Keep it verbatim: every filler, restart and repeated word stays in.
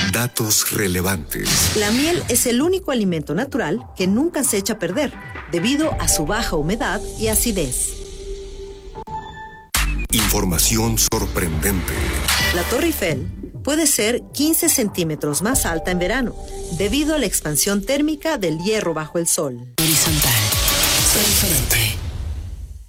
Datos relevantes. La miel es el único alimento natural que nunca se echa a perder, debido a su baja humedad y acidez. Información sorprendente. La Torre Eiffel puede ser quince centímetros más alta en verano, debido a la expansión térmica del hierro bajo el sol. Horizontal. Sé diferente.